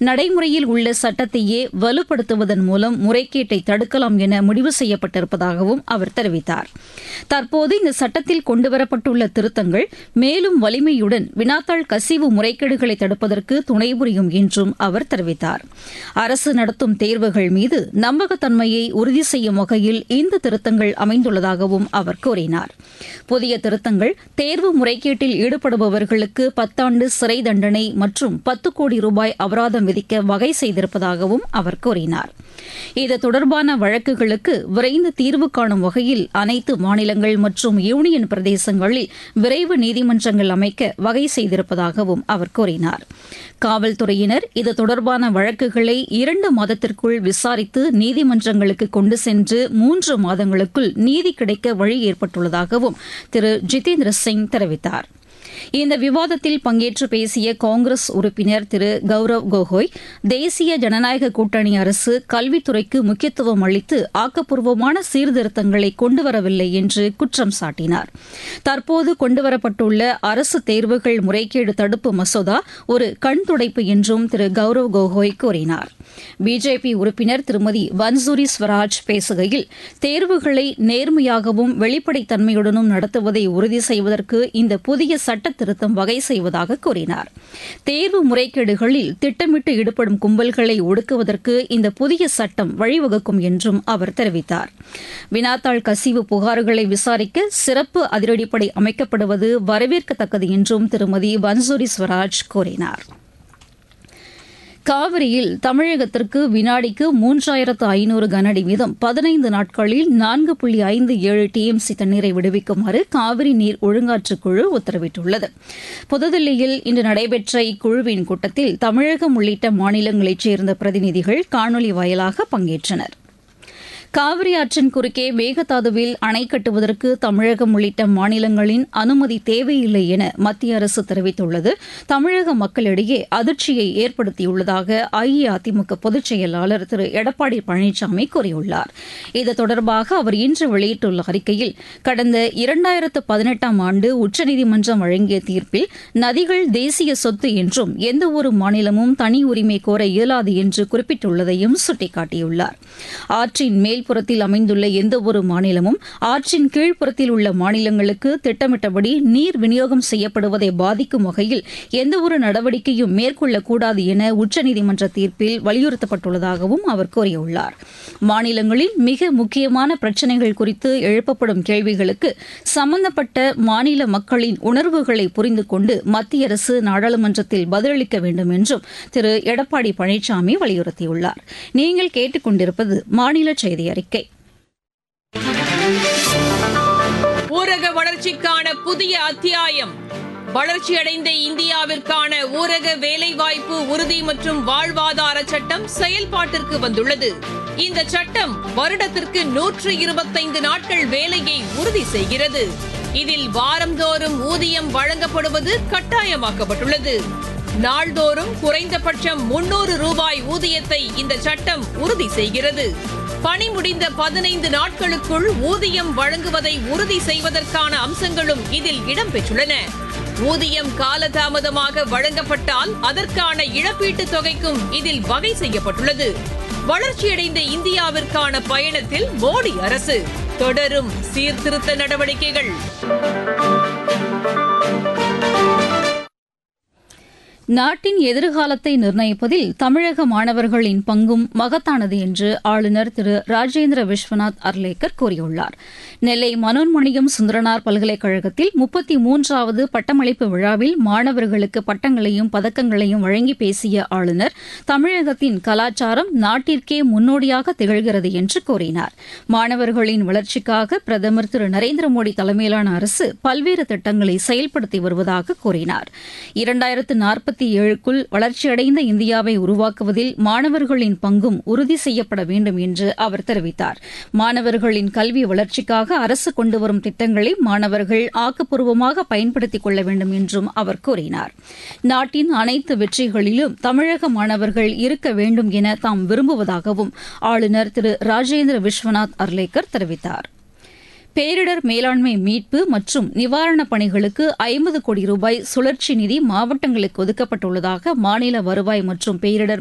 நடைமுறையில் உள்ள சட்டத்தையே வலுப்படுத்துவதன் மூலம் முறைகேட்டை தடுக்கலாம் என முடிவு செய்யப்பட்டிருப்பதாகவும் அவர் தெரிவித்தார். தற்போது இந்த சட்டத்தில் கொண்டுவரப்பட்டுள்ள திருத்தங்கள் மேலும் வலிமையுடன் வினாத்தாள் கசிவு முறைகேடுகளை தடுப்பதற்கு துணை புரியும் என்றும் அவர் தெரிவித்தார். அரசு நடத்தும் தேர்வுகள் மீது நம்பகத்தன்மையை உறுதி செய்யும் வகையில் இந்த திருத்தங்கள் அமைந்துள்ளதாகவும் அவர் கூறினார். புதிய திருத்தங்கள் தேர்வு முறைகேட்டில் ஈடுபடுபவர்களுக்கு 10 ஆண்டு சிறை தண்டனை மற்றும் 10 கோடி ரூபாய் அபராதம் விதிக்க வகை செய்திருப்பதாகவும் அவர் கூறினார். இது தொடர்பான வழக்குகளுக்கு விரைந்து தீர்வு காணும் வகையில் அனைத்து மாநிலங்கள் மற்றும் யூனியன் பிரதேசங்களில் விரைவு நீதிமன்றங்கள் அமைக்க வகை செய்திருப்பதாகவும் அவர் கூறினார். காவல்துறையினர் இது தொடர்பான வழக்குகளை 2 மாதத்திற்குள் விசாரித்து நீதிமன்றங்களுக்கு கொண்டு சென்று 3 மாதங்களுக்குள் நீதி கிடைக்க வழி ஏற்பட்டுள்ளதாகவும் திரு ஜிதேந்திர சிங் தெரிவித்தார். இந்த விவாதத்தில் பங்கேற்று பேசிய காங்கிரஸ் உறுப்பினர் திரு கௌரவ் கோகோய், தேசிய ஜனநாயக கூட்டணி அரசு கல்வித்துறைக்கு முக்கியத்துவம் அளித்து ஆக்கப்பூர்வமான சீர்திருத்தங்களை கொண்டுவரவில்லை என்று குற்றம் சாட்டினார். தற்போது கொண்டுவரப்பட்டுள்ள அரசு தேர்வுகள் முறைகேடு தடுப்பு மசோதா ஒரு கண் துடைப்பு என்றும் திரு கௌரவ் கோகோய் கூறினார். பிஜேபி உறுப்பினர் திருமதி வன்சூரி ஸ்வராஜ் பேசுகையில், தேர்வுகளை நேர்மையாகவும் வெளிப்படைத்தன்மையுடனும் நடத்துவதை உறுதி செய்வதற்கு இந்த புதிய சட்ட திருத்தம் வகை செய்வதாக கூறினார். தேர்வு முறைகேடுகளில் திட்டமிட்டு ஈடுபடும் கும்பல்களை ஒடுக்குவதற்கு இந்த புதிய சட்டம் வழிவகுக்கும் என்றும் அவர் தெரிவித்தார். வினாத்தாள் கசிவு புகார்களை விசாரிக்க சிறப்பு அதிரடிப்படை அமைக்கப்படுவது வரவேற்கத்தக்கது என்றும் திருமதி வன்சூரி ஸ்வராஜ் கூறினார். காவிரியில் தமிழகத்திற்கு வினாடிக்கு 3500 கனஅடி வீதம் 15 நாட்களில் 4.57 டிஎம்சி தண்ணீரை விடுவிக்குமாறு காவிரி நீர் ஒழுங்காற்றுக்குழு உத்தரவிட்டுள்ளது. புதுதில்லியில் இன்று நடைபெற்ற இக்குழுவின் கூட்டத்தில் தமிழகம் உள்ளிட்ட மாநிலங்களைச் சேர்ந்த பிரதிநிதிகள் காணொலி வாயிலாக பங்கேற்றனர். காவிரி ஆற்றின் குறுக்கே மேகதாதுவில் அணை கட்டுவதற்கு தமிழகம் உள்ளிட்ட மாநிலங்களின் அனுமதி தேவையில்லை என மத்திய அரசு தெரிவித்துள்ளது தமிழக மக்களிடையே அதிர்ச்சியை ஏற்படுத்தியுள்ளதாக அஇஅதிமுக பொதுச் செயலாளர் திரு எடப்பாடி பழனிசாமி கூறியுள்ளார். இது தொடர்பாக அவர் இன்று வெளியிட்டுள்ள அறிக்கையில், கடந்த 2018ஆம் ஆண்டு உச்சநீதிமன்றம் வழங்கிய தீர்ப்பில் நதிகள் தேசிய சொத்து என்றும் எந்தவொரு மாநிலமும் தனி உரிமை கோர இயலாது என்று குறிப்பிட்டுள்ளதையும் சுட்டிக்காட்டியுள்ளார். ஆற்றின் மேல் புறத்தில் அமைந்துள்ள எந்தவொரு மாநிலமும் ஆற்றின் கீழ்ப்புறத்தில் உள்ள மாநிலங்களுக்கு திட்டமிட்டபடி நீர் விநியோகம் செய்யப்படுவதை பாதிக்கும் வகையில் எந்தவொரு நடவடிக்கையும் மேற்கொள்ளக்கூடாது என உச்சநீதிமன்ற தீர்ப்பில் வலியுறுத்தப்பட்டுள்ளதாகவும் அவர் கூறியுள்ளார். மாநிலங்களில் மிக முக்கியமான பிரச்சினைகள் குறித்து எழுப்பப்படும் கேள்விகளுக்கு சம்பந்தப்பட்ட மாநில மக்களின் உணர்வுகளை புரிந்து கொண்டு மத்திய அரசு நாடாளுமன்றத்தில் பதிலளிக்க வேண்டும் என்றும் திரு எடப்பாடி பழனிசாமி வலியுறுத்தியுள்ளார். நீங்கள் கேட்டுக் கொண்டிருப்பது மாநில செய்தி அறிக்கை. ஊரக வளர்ச்சிக்கான புதிய அத்தியாயம். வளர்ச்சியடைந்த இந்தியாவிற்கான ஊரக வேலைவாய்ப்பு உறுதி மற்றும் வாழ்வாதார சட்டம் செயல்பாட்டிற்கு வந்துள்ளது. இந்த சட்டம் வருடத்திற்கு 125 நாட்கள் வேலையை உறுதி செய்கிறது. இதில் வாரந்தோறும் ஊதியம் வழங்கப்படுவது கட்டாயமாக்கப்பட்டுள்ளது. நாள்தோறும் குறைந்தபட்சம் 300 ரூபாய் ஊதியத்தை இந்த சட்டம் உறுதி செய்கிறது. பணி முடிந்த 15 நாட்களுக்குள் ஊதியம் வழங்குவதை உறுதி செய்வதற்கான அம்சங்களும் இதில் இடம்பெற்றுள்ளன. ஊதியம் காலதாமதமாக வழங்கப்பட்டால் அதற்கான இழப்பீட்டுத் தொகைக்கும் இதில் வகை செய்யப்பட்டுள்ளது. வளர்ச்சியடைந்த இந்தியாவிற்கான பயணத்தில் மோடி அரசு தொடரும் சீர்திருத்த நடவடிக்கைகள். நாட்டின் எதிர்காலத்தை நிர்ணயிப்பதில் தமிழக மாணவர்களின் பங்கும் மகத்தானது என்று ஆளுநர் திரு ராஜேந்திர விஸ்வநாத் அர்லேக்கர் கூறியுள்ளார். நெல்லை மனோன்மணியம் சுந்தரனார் பல்கலைக்கழகத்தில் 33வது பட்டமளிப்பு விழாவில் மாணவர்களுக்கு பட்டங்களையும் பதக்கங்களையும் வழங்கி பேசிய ஆளுநர், தமிழகத்தின் கலாச்சாரம் நாட்டிற்கே முன்னோடியாக திகழ்கிறது என்று கூறினார். மாணவர்களின் வளர்ச்சிக்காக பிரதமர் திரு நரேந்திர மோடி தலைமையிலான அரசு பல்வேறு திட்டங்களை செயல்படுத்தி வருவதாக கூறினார். 2047க்குள் வளர்ச்சியடைந்த இந்தியாவை உருவாக்குவதில் மாணவர்களின் பங்கும் உறுதி செய்யப்பட வேண்டும் என்று அவர் தெரிவித்தார். மாணவர்களின் கல்வி வளர்ச்சிக்காக அரசு கொண்டுவரும் திட்டங்களை மாணவர்கள் ஆக்கப்பூர்வமாக பயன்படுத்திக் கொள்ள வேண்டும் என்றும் அவர் கூறினார். நாட்டின் அனைத்து வெற்றிகளிலும் தமிழக மாணவர்கள் இருக்க வேண்டும் என தாம் விரும்புவதாகவும் ஆளுநர் திரு ராஜேந்திர விஸ்வநாத் அர்லேக்கர் தெரிவித்தார். பேரிடர் மேலாண்மை மீட்பு மற்றும் நிவாரணப் பணிகளுக்கு 50 கோடி ரூபாய் சுழற்சி நிதி மாவட்டங்களுக்கு ஒதுக்கப்பட்டுள்ளதாக மாநில வருவாய் மற்றும் பேரிடர்